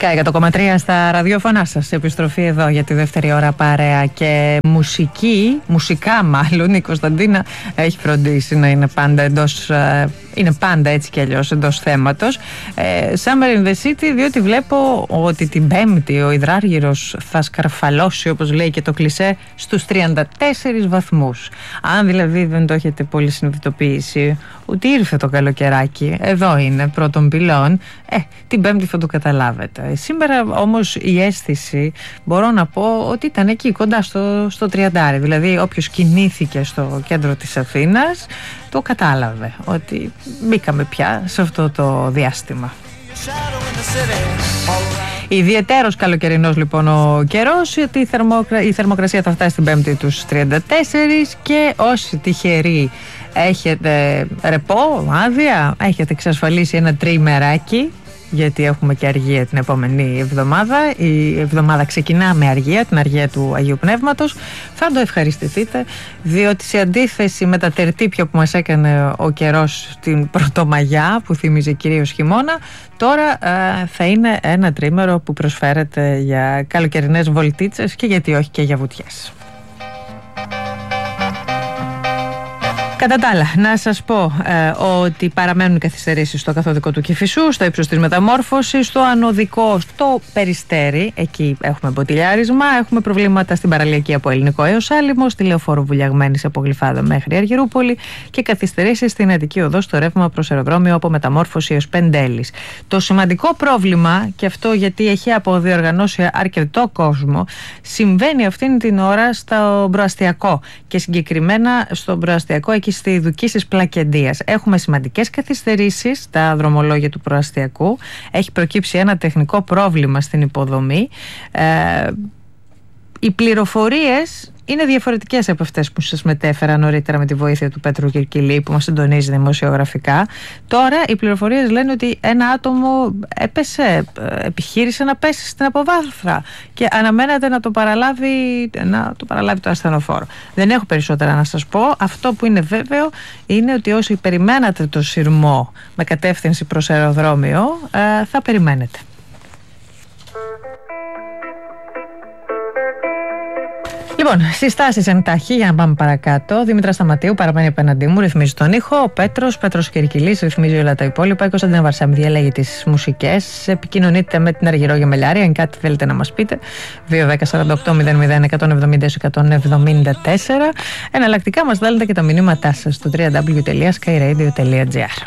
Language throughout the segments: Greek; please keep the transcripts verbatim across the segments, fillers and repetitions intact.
Sky εκατό κόμμα τρία στα ραδιόφωνά σας. Επιστροφή εδώ για τη δεύτερη ώρα παρέα και μουσική, μουσικά μάλλον. Η Κωνσταντίνα έχει φροντίσει να είναι πάντα εντός, είναι πάντα έτσι κι αλλιώς εντός θέματος. Ε, Summer in the City, διότι βλέπω ότι την Πέμπτη ο υδράργυρος θα σκαρφαλώσει, όπως λέει και το κλισέ, στους τριάντα τέσσερις βαθμούς. Αν δηλαδή δεν το έχετε πολύ συνειδητοποιήσει, ότι ήρθε το καλοκαιράκι, εδώ είναι πρώτων πυλών, ε, την Πέμπτη θα το καταλάβετε. Σήμερα όμως η αίσθηση μπορώ να πω ότι ήταν εκεί κοντά στο, στο τριάντα. Δηλαδή όποιος κινήθηκε στο κέντρο της Αθήνας το κατάλαβε ότι μπήκαμε πια σε αυτό το διάστημα. Ιδιαιτέρως καλοκαιρινός λοιπόν ο καιρός, γιατί η, θερμοκρα... η θερμοκρασία θα φτάσει την Πέμπτη τους τριάντα τέσσερα και όσοι τυχεροί έχετε ρεπό, άδεια, έχετε εξασφαλίσει ένα τριημεράκι, γιατί έχουμε και αργία την επόμενη εβδομάδα. Η εβδομάδα ξεκινά με αργία, την αργία του Αγίου Πνεύματος. Θα το ευχαριστηθείτε, διότι σε αντίθεση με τα τερτύπια που μας έκανε ο καιρός στην Πρωτομαγιά, που θύμιζε κυρίως χειμώνα, τώρα ε, θα είναι ένα τρίμερο που προσφέρεται για καλοκαιρινές βολτίτσες και γιατί όχι και για βουτιές. Κατά τα άλλα, να σας πω ε, ότι παραμένουν οι καθυστερήσεις στο καθοδικό του Κηφισού, στο ύψος της Μεταμόρφωσης, στο ανωδικό, στο Περιστέρι, εκεί έχουμε μποτιλιάρισμα, έχουμε προβλήματα στην παραλιακή από Ελληνικό έως Άλυμο, στη Λεωφόρο Βουλιαγμένης από Γλυφάδα μέχρι Αργυρούπολη και καθυστερήσεις στην Αττική Οδό στο ρεύμα προς αεροδρόμιο από Μεταμόρφωση έως Πεντέλης. Το σημαντικό πρόβλημα, και αυτό γιατί έχει αποδιοργανώσει αρκετό κόσμο, συμβαίνει αυτήν την ώρα στο προαστιακό και συγκεκριμένα στο προαστιακό εκεί στη Δουκίσης Πλακεντίας. Έχουμε σημαντικές καθυστερήσεις στα δρομολόγια του προαστιακού. Έχει προκύψει ένα τεχνικό πρόβλημα στην υποδομή. Ε, οι πληροφορίες είναι διαφορετικές από αυτές που σας μετέφερα νωρίτερα με τη βοήθεια του Πέτρου Κυρκυλή, που μας συντονίζει δημοσιογραφικά. Τώρα οι πληροφορίες λένε ότι ένα άτομο έπεσε, επιχείρησε να πέσει στην αποβάθρα και αναμένεται να το παραλάβει, να το παραλάβει το ασθενοφόρο. Δεν έχω περισσότερα να σας πω. Αυτό που είναι βέβαιο είναι ότι όσοι περιμένατε το σειρμό με κατεύθυνση προς αεροδρόμιο, θα περιμένετε. Λοιπόν, συστάσεις εντάχει για να πάμε παρακάτω. Δήμητρα Σταματίου παραμένει απέναντί μου, ρυθμίζει τον ήχο. Ο Πέτρος, Πέτρος Κυρκυλής, ρυθμίζει όλα τα υπόλοιπα. Η Κωνσταντίνα Βαρσάμη διαλέγει τις μουσικές. Επικοινωνείτε με την Αργυρό Γεμελιάρη, αν κάτι θέλετε να μας πείτε. δύο ένα μηδέν σαράντα οκτώ μηδέν μηδέν εκατόν εβδομήντα εκατόν εβδομήντα τέσσερα. Εναλλακτικά μας βάλετε και τα μηνύματά σας στο double-u double-u double-u τελεία sky radio τελεία gr.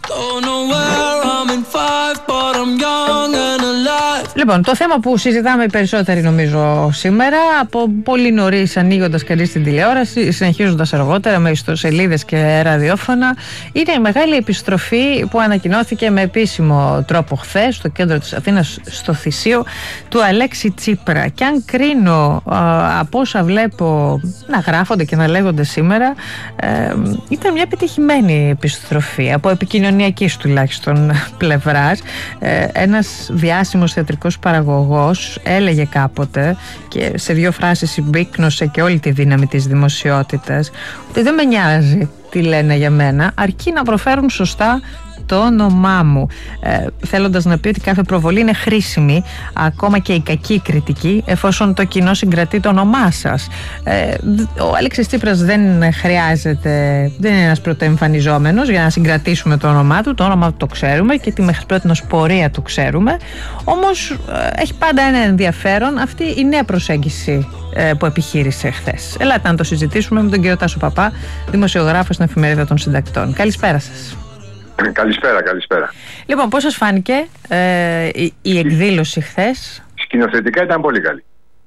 Λοιπόν, το θέμα που συζητάμε οι περισσότεροι νομίζω σήμερα, από πολύ νωρίς ανοίγοντας κανείς την τηλεόραση, συνεχίζοντας αργότερα με ιστοσελίδες και ραδιόφωνα, είναι η μεγάλη επιστροφή που ανακοινώθηκε με επίσημο τρόπο χθες στο κέντρο της Αθήνας, στο Θησίο, του Αλέξη Τσίπρα. Και αν κρίνω α, από όσα βλέπω να γράφονται και να λέγονται σήμερα, ε, ήταν μια επιτυχημένη επιστροφή από επικοινωνιακής τουλάχιστον πλευράς. Ε, ένας διάσημος θεατρικός παραγωγός έλεγε κάποτε, και σε δύο φράσεις συμπίκνωσε και όλη τη δύναμη της δημοσιότητας, ότι δεν με νοιάζει τι λένε για μένα, αρκεί να προφέρουν σωστά το όνομά μου, ε, θέλοντας να πει ότι κάθε προβολή είναι χρήσιμη, ακόμα και η κακή κριτική, εφόσον το κοινό συγκρατεί το όνομά σας. Ε, ο Αλέξης Τσίπρας δεν χρειάζεται, δεν είναι ένας πρωτοεμφανιζόμενος για να συγκρατήσουμε το όνομά του. Το όνομα του το ξέρουμε και τη μέχρι πρώτη πορεία του ξέρουμε. Όμως ε, έχει πάντα ένα ενδιαφέρον αυτή η νέα προσέγγιση ε, που επιχείρησε χθες. Ελάτε να το συζητήσουμε με τον κύριο Τάσο Παπά, δημοσιογράφο στην Εφημερίδα των Συντακτών. Καλησπέρα σας. Καλησπέρα, καλησπέρα. Λοιπόν, πώς σας φάνηκε ε, η, η εκδήλωση χθες? Σκηνοθετικά ήταν πολύ καλή.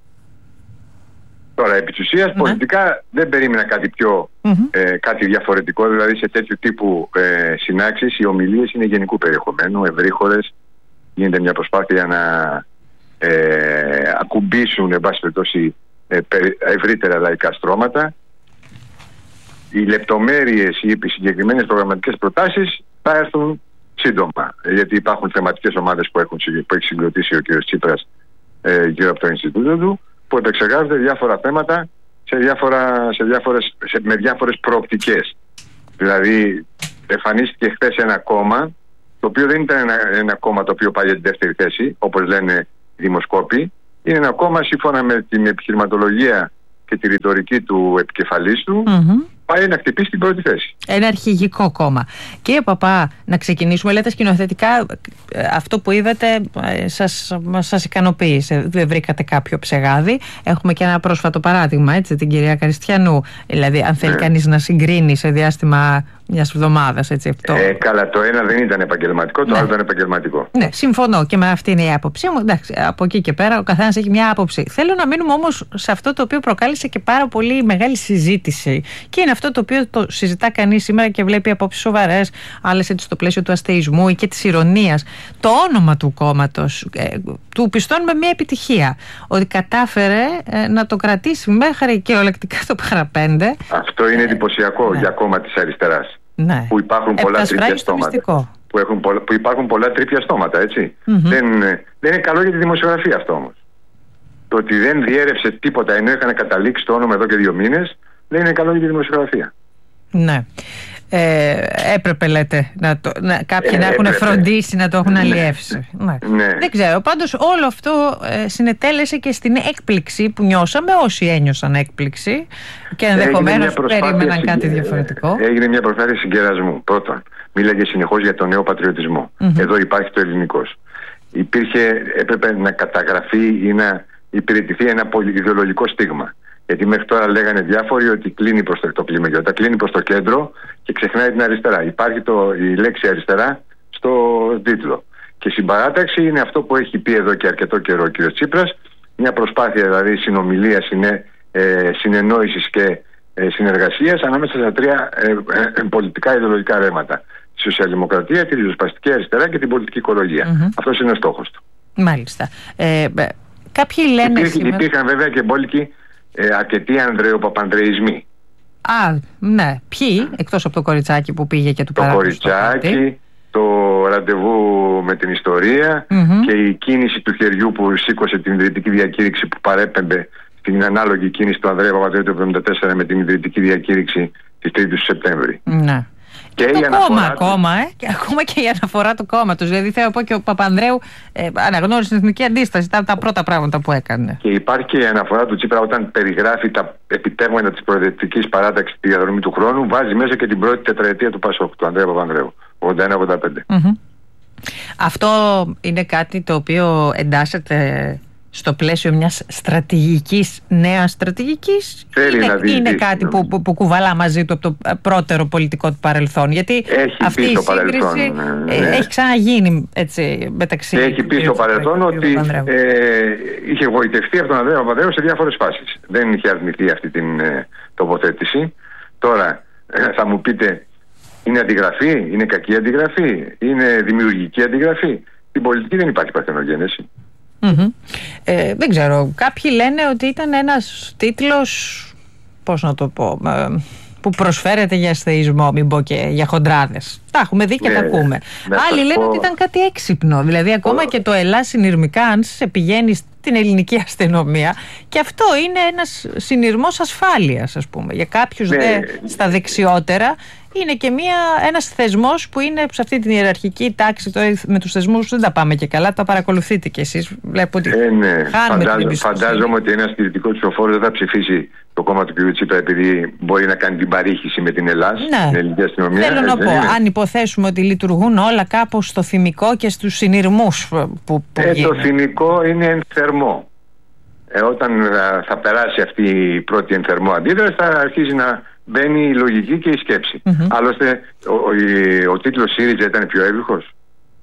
Τώρα, επί της ουσίας, ναι. Πολιτικά δεν περίμενα κάτι πιο, mm-hmm. ε, κάτι διαφορετικό. Δηλαδή, σε τέτοιου τύπου ε, συνάξεις, οι ομιλίες είναι γενικού περιεχομένου, ευρύχωρες. Γίνεται μια προσπάθεια να ε, ακουμπήσουν, εν πάση περιπτώσει, ε, ευρύτερα λαϊκά στρώματα. Οι λεπτομέρειες ή οι συγκεκριμένες προγραμματικές προτάσεις θα έρθουν σύντομα. Γιατί υπάρχουν θεματικές ομάδες που, έχουν, που έχει συγκροτήσει ο κ. Τσίπρας ε, γύρω από το Ινστιτούτο του, που επεξεργάζονται διάφορα θέματα σε διάφορα, σε διάφορες, σε, με διάφορες προοπτικές. Δηλαδή, εμφανίστηκε χθες ένα κόμμα το οποίο δεν ήταν ένα, ένα κόμμα το οποίο πάει για τη δεύτερη θέση, όπως λένε οι δημοσκόποι. Είναι ένα κόμμα, σύμφωνα με την επιχειρηματολογία και τη ρητορική του επικεφαλής του, mm-hmm. πάει να χτυπήσει την πρώτη θέση. Ένα αρχηγικό κόμμα. Κύριε Παπά, να ξεκινήσουμε. Λέτε σκηνοθετικά, αυτό που είδατε σας, σας ικανοποίησε. Δεν βρήκατε κάποιο ψεγάδι. Έχουμε και ένα πρόσφατο παράδειγμα, έτσι, την κυρία Καριστιανού. Δηλαδή, αν θέλει ναι. κανείς να συγκρίνει σε διάστημα μιας εβδομάδας, έτσι αυτό. Ε, καλά, το ένα δεν ήταν επαγγελματικό, το ναι. άλλο ήταν επαγγελματικό. Ναι, συμφωνώ και με αυτή είναι η άποψή μου. Εντάξει, από εκεί και πέρα ο καθένας έχει μια άποψη. Θέλω να μείνουμε όμως σε αυτό το οποίο προκάλεσε και πάρα πολύ μεγάλη συζήτηση. Και είναι αυτό το οποίο το συζητά κανείς σήμερα και βλέπει απόψεις σοβαρές, άλλες έτσι στο πλαίσιο του αστεϊσμού ή και της ηρωνίας. Το όνομα του κόμματος ε, του πιστώνουμε μια επιτυχία. Ότι κατάφερε ε, να το κρατήσει μέχρι κυριολεκτικά το παραπέντε. Αυτό είναι εντυπωσιακό ε, ναι. για κόμμα της αριστεράς. Ναι. Που υπάρχουν πολλά τρίπια στόματα. Που, έχουν, που υπάρχουν πολλά τρίπια στόματα, έτσι. Mm-hmm. Δεν, δεν είναι καλό για τη δημοσιογραφία αυτό όμως. Το ότι δεν διέρευσε τίποτα ενώ είχαν καταλήξει το όνομα εδώ και δύο μήνες, δεν είναι καλό για τη δημοσιογραφία. Ναι. Ε, έπρεπε, λέτε, να το, να, κάποιοι ε, να έχουν έπρεπε. φροντίσει να το έχουν αλλιεύσει. Ναι. Ναι. Δεν ξέρω. Πάντως όλο αυτό ε, συνετέλεσε και στην έκπληξη που νιώσαμε, όσοι ένιωσαν έκπληξη και ενδεχομένως περίμεναν συγκε... κάτι διαφορετικό. Έγινε μια προσπάθεια συγκερασμού. Πρώτον, μίλαγε συνεχώς για τον νέο πατριωτισμό. Mm-hmm. Εδώ υπάρχει το ελληνικός. Υπήρχε, έπρεπε να καταγραφεί ή να υπηρετηθεί ένα πολυειδεολογικό στίγμα. Γιατί μέχρι τώρα λέγανε διάφοροι ότι κλείνει προς το, το κλίμα και όταν κλείνει προς το κέντρο και ξεχνάει την αριστερά. Υπάρχει το, η λέξη αριστερά στο τίτλο. Και συμπαράταξη είναι αυτό που έχει πει εδώ και αρκετό καιρό ο κ. Τσίπρας, μια προσπάθεια δηλαδή συνομιλίας, συνε, ε, συνεννόησης και ε, συνεργασίας ανάμεσα στα τρία ε, ε, πολιτικά ιδεολογικά ρέματα. Τη σοσιαλδημοκρατία, τη ριζοσπαστική αριστερά και την πολιτική οικολογία. Mm-hmm. Αυτός είναι ο στόχος του. Μάλιστα. Ε, κάποιοι λένε. Υπήρχε, σήμερα... Υπήρχαν βέβαια και μπόλικοι ε, αρκετοί Ανδρεοπαπανδρεισμοί. Α, ναι. Ποιοι, εκτός από το κοριτσάκι που πήγε και του παράδειγμα. Το κοριτσάκι, το ραντεβού με την ιστορία mm-hmm. και η κίνηση του χεριού που σήκωσε την ιδρυτική διακήρυξη που παρέπεμπε στην ανάλογη κίνηση του Ανδρέα Παπανδρέου του εβδομήντα τέσσερα με την ιδρυτική διακήρυξη της τρίτης του Σεπτέμβρη. Ναι. Και το κόμμα ακόμα, ε, και ακόμα και η αναφορά του κόμματος. Δηλαδή θέλω να πω και ο Παπανδρέου ε, αναγνώρισε την εθνική αντίσταση. Ήταν τα πρώτα πράγματα που έκανε. Και υπάρχει και η αναφορά του Τσίπρα όταν περιγράφει τα επιτεύγματα της προοδευτικής παράταξης στη διαδρομή του χρόνου. Βάζει μέσα και την πρώτη τετραετία του Πασόκ, του Ανδρέα Παπανδρέου, ογδόντα ένα ογδόντα πέντε. Mm-hmm. Αυτό είναι κάτι το οποίο εντάσσεται στο πλαίσιο μιας στρατηγικής, νέας στρατηγικής, είναι, είναι κάτι που, που, που κουβαλά μαζί του από το πρώτερο πολιτικό του παρελθόν, γιατί έχει αυτή η σύγκριση ναι, ναι. έχει ξαναγίνει έτσι, μεταξύ και έχει πει στο παρελθόν ότι ε, είχε γοητευτεί από τον Ανδρέα Παπανδρέου σε διάφορες φάσεις. Δεν είχε αρνηθεί αυτή την ε, τοποθέτηση. Τώρα ε, θα μου πείτε, είναι αντιγραφή, είναι κακή αντιγραφή, είναι δημιουργική αντιγραφή. Στην πολιτική δεν υπάρχει παρθενογένεση. Mm-hmm. Ε, δεν ξέρω, κάποιοι λένε ότι ήταν ένας τίτλος, πώς να το πω, ε, που προσφέρεται για αστεϊσμό, μην πω και για χοντράδες. Τα έχουμε δει και ναι, τα ακούμε. Ναι, άλλοι λένε πω... ότι ήταν κάτι έξυπνο, δηλαδή ακόμα oh. και το Ελλάς συνειρμικά, αν σε πηγαίνει στην ελληνική αστυνομία, και αυτό είναι ένας συνειρμός ασφάλειας, ας πούμε. Για κάποιους ναι. δε στα δεξιότερα είναι και μια, ένας θεσμός που είναι σε αυτή την ιεραρχική τάξη. Τώρα με τους θεσμούς δεν τα πάμε και καλά, τα παρακολουθείτε κι εσείς. Βλέπω ότι ε, ναι. Φαντάζομαι, φαντάζομαι ότι ένας κινητικός ψηφοφόρος δεν θα ψηφίσει το κόμμα του κ. Τσίπρα επειδή μπορεί να κάνει την παρήχηση με την Ελλάδα, ναι. την ελληνική αστυνομία. Θέλω να πω, είναι. αν υποθέσουμε ότι λειτουργούν όλα κάπως στο θυμικό και στους συνειρμούς που, που ε, το θυμικό είναι ενθερμό. Ε, όταν α, θα περάσει αυτή η πρώτη ενθερμό αντίδραση, θα αρχίζει να μπαίνει η λογική και η σκέψη. Mm-hmm. Άλλωστε, ο, ο, ο τίτλος ΣΥΡΙΖΑ ήταν πιο εύλογος.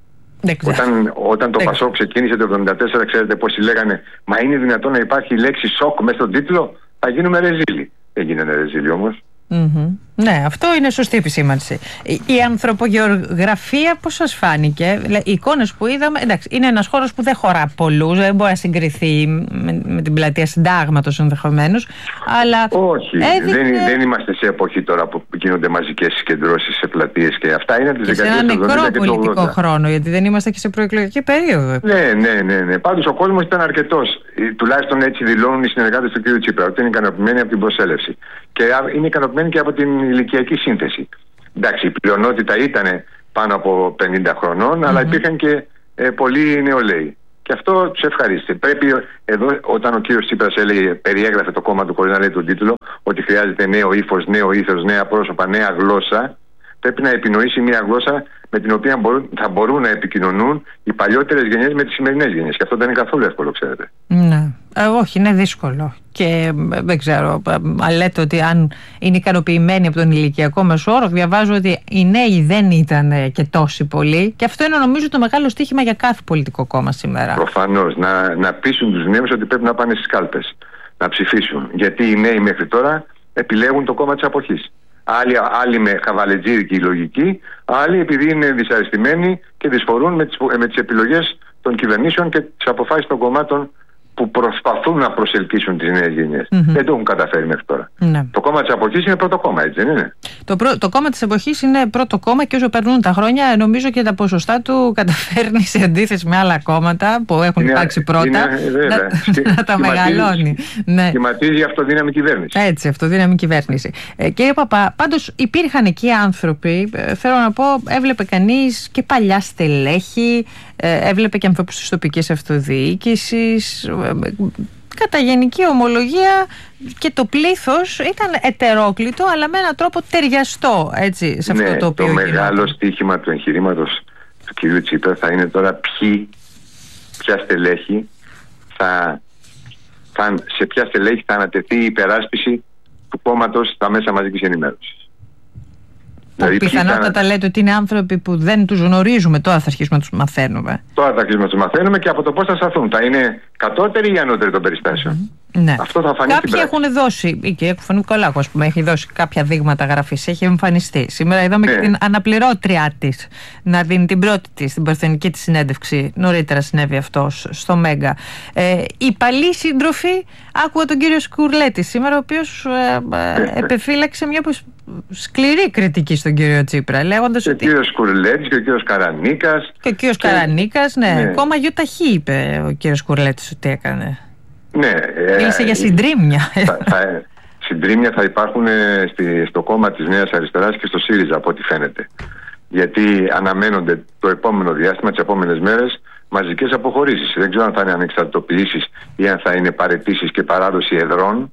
Όταν, όταν το Πασόκ ξεκίνησε το εβδομήντα τέσσερα, ξέρετε πόσοι λέγανε, μα είναι δυνατόν να υπάρχει η λέξη σοκ μέσα στον τίτλο, θα γίνουμε ρεζίλοι. Δεν γίνανε ρεζίλοι όμως. Mm-hmm. Ναι, αυτό είναι σωστή επισήμανση. Η ανθρωπογεωγραφία πώς σας φάνηκε? Οι εικόνες που είδαμε, εντάξει, είναι ένας χώρος που δεν χωρά πολλούς, δεν μπορεί να συγκριθεί με, με την πλατεία Συντάγματος ενδεχομένως, αλλά όχι, έδειχνε... δεν, δεν είμαστε σε εποχή τώρα που γίνονται μαζικές συγκεντρώσεις σε πλατείες και αυτά είναι από τις δεκαετίες του εβδομήντα. Σε ένα μικρό πολιτικό χρόνο, γιατί δεν είμαστε και σε προεκλογική περίοδο. Ναι, ναι, ναι, ναι. Πάντως ο κόσμος ήταν αρκετός, τουλάχιστον έτσι δηλώνουν οι συνεργάτες του κ. Τσίπρα, ότι είναι ικανοποιημένοι από την προσέλευση και είναι ικανοποιημένοι και από την ηλικιακή σύνθεση. Εντάξει, η πλειονότητα ήταν πάνω από πενήντα χρονών, mm-hmm. αλλά υπήρχαν και ε, πολλοί νεολαίοι. Και αυτό τους ευχαρίστησε. Πρέπει εδώ, όταν ο κύριος Τσίπρας έλεγε, περιέγραφε το κόμμα του χωρίς να λέει τον τίτλο, ότι χρειάζεται νέο ύφος, νέο ήθος, νέα πρόσωπα, νέα γλώσσα, πρέπει να επινοήσει μια γλώσσα με την οποία μπορούν, θα μπορούν να επικοινωνούν οι παλιότερες γενιές με τις σημερινές γενιές. Και αυτό δεν είναι καθόλου εύκολο, ξέρετε. Ναι. Ε, όχι, είναι δύσκολο. Και δεν ξέρω, αλλά λέτε ότι αν είναι ικανοποιημένοι από τον ηλικιακό μεσόωρο, διαβάζω ότι οι νέοι δεν ήταν και τόσοι πολλοί. Και αυτό είναι, νομίζω, το μεγάλο στοίχημα για κάθε πολιτικό κόμμα σήμερα. Προφανώς. Να, να πείσουν τους νέους ότι πρέπει να πάνε στις κάλπες, να ψηφίσουν. Γιατί οι νέοι μέχρι τώρα επιλέγουν το κόμμα της αποχής. Άλλοι, άλλοι με χαβαλετζίδικη λογική, άλλοι επειδή είναι δυσαρεστημένοι και δυσφορούν με τις, με τις επιλογές των κυβερνήσεων και τις αποφάσεις των κομμάτων που προσπαθούν να προσελκύσουν τις νέες γενιές. Mm-hmm. Δεν το έχουν καταφέρει μέχρι τώρα. Mm-hmm. Το κόμμα της εποχής είναι πρώτο κόμμα, έτσι δεν είναι? Το, προ, το κόμμα της εποχής είναι πρώτο κόμμα και όσο περνούν τα χρόνια, νομίζω και τα ποσοστά του καταφέρνει, σε αντίθεση με άλλα κόμματα που έχουν είναι, υπάρξει πρώτα, είναι, να, να τα μεγαλώνει. Ναι. Σχηματίζει αυτοδύναμη κυβέρνηση. Έτσι, αυτοδύναμη κυβέρνηση. Ε, κύριε Παπά, πάντως υπήρχαν εκεί άνθρωποι, ε, θέλω να πω, έβλεπε κανείς και παλιά στελέχη, ε, έβλεπε και ανθρώπους της τοπικής αυτοδιοίκησης. Κατά γενική ομολογία και το πλήθος ήταν ετερόκλητο, αλλά με έναν τρόπο ταιριαστό, έτσι, σε αυτό ναι, το οποίο το γινόταν. Μεγάλο στοίχημα του εγχειρήματος του κυρίου Τσίπρα θα είναι τώρα ποιοι, ποια στελέχη θα, θα, σε ποια στελέχη θα ανατεθεί η υπεράσπιση του κόμματος στα μέσα μαζικής ενημέρωσης. Δηλαδή, πιθανότατα λέτε ότι είναι άνθρωποι που δεν τους γνωρίζουμε, τώρα θα αρχίσουμε να τους μαθαίνουμε. Τώρα θα αρχίσουμε να τους μαθαίνουμε και από το πώς θα σταθούν. Θα είναι κατώτεροι ή ανώτεροι των περιστάσεων. Mm-hmm. Ναι. Αυτό θα φανεί. Κάποιοι έχουν δώσει, η κυρία Κουφανικολάκου, ας πούμε, έχει δώσει κάποια δείγματα γραφής, έχει εμφανιστεί. Σήμερα είδαμε ναι. και την αναπληρώτριά της να δίνει την πρώτη της, την παρθενική της συνέντευξη. Νωρίτερα συνέβη αυτό στο Μέγκα. Ε, οι παλιοί σύντροφοι, άκουγα τον κύριο Σκουρλέτη σήμερα, ο οποίος ε, ε, επεφύλαξε μια σκληρή κριτική στον κύριο Τσίπρα, λέγοντας και ότι. Ο κύριος Κουρλέτης και ο κύριος Καρανίκας. Και ο κύριος και... Καρανίκας, ναι. ναι. Κόμμα γιοταχή, είπε ο κύριος Κουρλέτης ότι έκανε. Ναι. Μίλησε ε, για συντρίμμια. Θα, θα, συντρίμμια θα υπάρχουν στη, στο κόμμα της Νέας Αριστεράς και στο ΣΥΡΙΖΑ, από ό,τι φαίνεται. Γιατί αναμένονται το επόμενο διάστημα, τις επόμενες μέρες, μαζικές αποχωρήσεις. Δεν ξέρω αν θα είναι ανεξαρτητοποιήσεις ή αν θα είναι παραιτήσεις και παράδοση εδρών.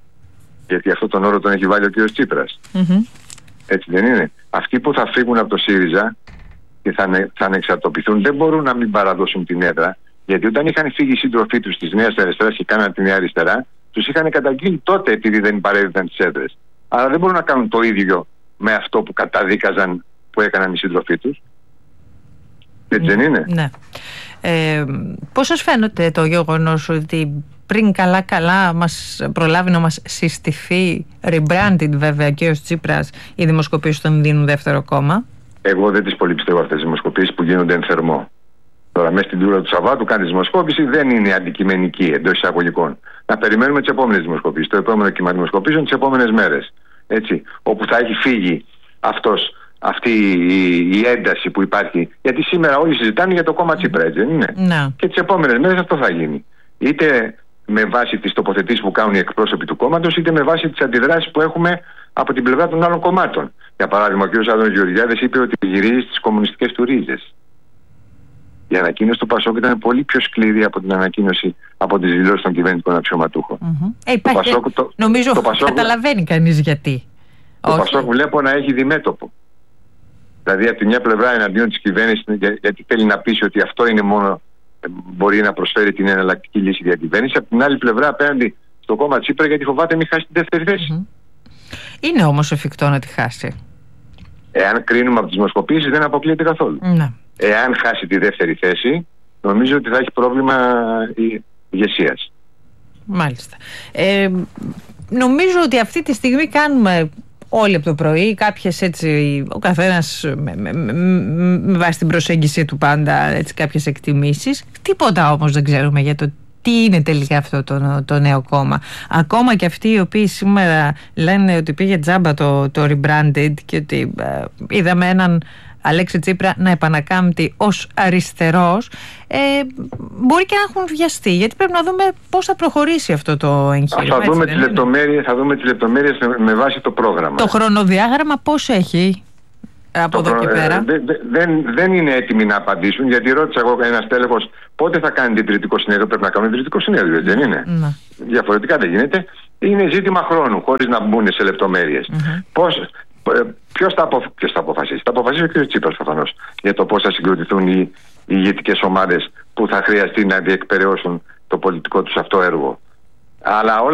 Γιατί αυτό τον όρο τον έχει βάλει ο κ. Τσίπρας. Mm-hmm. Έτσι δεν είναι? Αυτοί που θα φύγουν από το ΣΥΡΙΖΑ και θα, θα ανεξαρτοποιηθούν δεν μπορούν να μην παραδώσουν την έδρα. Γιατί όταν είχαν φύγει οι σύντροφοί τους της Νέας Αριστεράς και κάναν τη Νέα Αριστερά, τους είχαν καταγγείλει τότε επειδή δεν παρέδιδαν τις έδρες. Άρα δεν μπορούν να κάνουν το ίδιο με αυτό που καταδίκαζαν που έκαναν οι σύντροφοί τους. Έτσι δεν είναι? Ναι. Ε, πώς σας φαίνεται το γεγονός ότι πριν καλά-καλά μας προλάβει να μας συστηθεί, rebranded βέβαια και ο Τσίπρας, οι δημοσκοπήσεις των δίνουν δεύτερο κόμμα? Εγώ δεν τις πολύ πιστεύω αυτές τις δημοσκοπήσεις που γίνονται εν θερμό. Τώρα μέσα στην τούρα του Σαββάτου κάνει δημοσκόπηση, δεν είναι αντικειμενική εντός εισαγωγικών. Να περιμένουμε τις επόμενες δημοσκοπήσεις, το επόμενο κύμα δημοσκοπήσεων τις επόμενες μέρες. Έτσι, όπου θα έχει φύγει αυτός, αυτή η, η ένταση που υπάρχει. Γιατί σήμερα όλοι συζητάνε για το κόμμα Τσίπρα, έτσι δεν είναι? No. Και τις επόμενες μέρες αυτό θα γίνει. Είτε με βάση τις τοποθετήσεις που κάνουν οι εκπρόσωποι του κόμματος, είτε με βάση τις αντιδράσεις που έχουμε από την πλευρά των άλλων κομμάτων. Για παράδειγμα, ο κ. Άδωνης Γεωργιάδης είπε ότι γυρίζει στις κομμουνιστικές του ρίζες. Η ανακοίνωση του Πασόκ ήταν πολύ πιο σκληρή από την ανακοίνωση από τις δηλώσεις των κυβερνητικών αξιωματούχων. Mm-hmm. Ε, υπάρχει, το Πασόκ, το, νομίζω το Πασόκ, καταλαβαίνει κανείς γιατί. Το Όχι. Πασόκ βλέπω να έχει διμέτωπο. Δηλαδή από τη μια πλευρά εναντίον της κυβέρνησης, για, γιατί θέλει να πείσει ότι αυτό είναι μόνο μπορεί να προσφέρει την εναλλακτική λύση για την κυβέρνηση. Από την άλλη πλευρά απέναντι στο κόμμα Τσίπρα, γιατί φοβάται μην χάσει τη δεύτερη θέση. Mm-hmm. Είναι όμως εφικτό να τη χάσει? Εάν κρίνουμε από τις δημοσκοπήσεις, δεν αποκλείεται καθόλου. Mm-hmm. Εάν χάσει τη δεύτερη θέση, νομίζω ότι θα έχει πρόβλημα ηγεσίας. Μάλιστα. Ε, νομίζω ότι αυτή τη στιγμή κάνουμε όλοι από το πρωί κάποιες έτσι, ο καθένας με, με, με, με βάση την προσέγγιση του πάντα, έτσι, κάποιες εκτιμήσεις. Τίποτα όμως δεν ξέρουμε για το τι είναι τελικά αυτό το, το νέο κόμμα. Ακόμα και αυτοί οι οποίοι σήμερα λένε ότι πήγε τζάμπα το, το rebranded και ότι ε, είδαμε έναν Αλέξη Τσίπρα να επανακάμπτει ως αριστερός, ε, μπορεί και να έχουν βιαστεί, γιατί πρέπει να δούμε πώς θα προχωρήσει αυτό το εγχείρημα. Θα δούμε, τις λεπτομέρειες, θα δούμε τις λεπτομέρειες με, με βάση το πρόγραμμα. Το χρονοδιάγραμμα πώς έχει? από εδώ και πέρα. Ε, δε, δε, δεν, δεν είναι έτοιμοι να απαντήσουν, γιατί ρώτησα εγώ ένα τέλεχος πότε θα κάνει ιδρυτικό συνέδριο. Πρέπει να κάνουν ιδρυτικό συνέδριο, δεν είναι? Ναι. Διαφορετικά δεν γίνεται. Είναι ζήτημα χρόνου, χωρίς να μπουν σε λεπτομέρειες. Mm-hmm. Πώς, ποιος, θα αποφ... ποιος θα αποφασίσει? Θα αποφασίσει ο κ. Τσίπρας προφανώς για το πώς θα συγκροτηθούν οι, οι ηγετικές ομάδες που θα χρειαστεί να διεκπεραιώσουν το πολιτικό τους αυτό έργο. Αλλά όλα